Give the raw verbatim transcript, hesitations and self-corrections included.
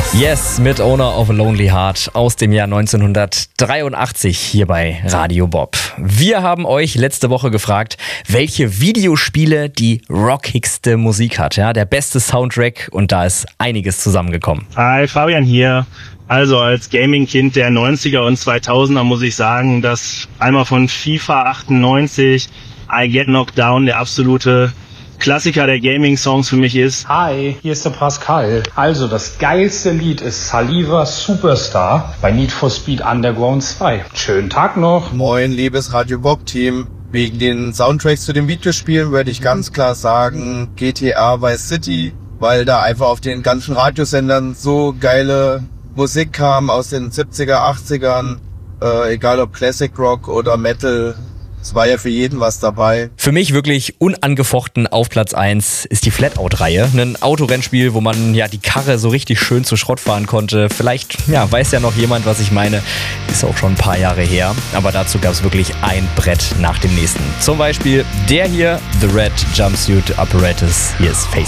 Yes, mit Owner of a Lonely Heart aus dem Jahr neunzehnhundertdreiundachtzig hier bei Radio Bob. Wir haben euch letzte Woche gefragt, welche Videospiele die rockigste Musik hat. Ja, der beste Soundtrack, und da ist einiges zusammengekommen. Hi, Fabian hier. Also als Gaming-Kind der neunziger und zweitausender muss ich sagen, dass einmal von FIFA achtundneunzig I Get Knocked Down der absolute Klassiker der Gaming-Songs für mich ist. Hi, hier ist der Pascal. Also das geilste Lied ist Saliva Superstar bei Need for Speed Underground zwei. Schönen Tag noch. Moin, liebes Radio Bob Team. Wegen den Soundtracks zu den Videospielen würde ich ganz klar sagen G T A Vice City, weil da einfach auf den ganzen Radiosendern so geile Musik kam aus den siebziger, achtzigern, äh, egal ob Classic Rock oder Metal. Es war ja für jeden was dabei. Für mich wirklich unangefochten auf Platz eins ist die Flatout-Reihe. Ein Autorennspiel, wo man ja die Karre so richtig schön zu Schrott fahren konnte. Vielleicht ja, weiß ja noch jemand, was ich meine. Ist auch schon ein paar Jahre her. Aber dazu gab es wirklich ein Brett nach dem nächsten. Zum Beispiel der hier, The Red Jumpsuit Apparatus. Hier ist Face